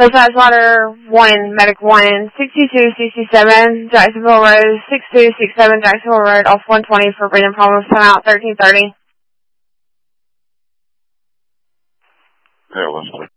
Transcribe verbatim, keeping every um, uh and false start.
Dispatch Water one, Medic one, sixty-two sixty-seven, Jacksonville Road, sixty-two sixty-seven, Jacksonville Road, off one twenty for breathing problems, time out thirteen thirty. Yeah, listen.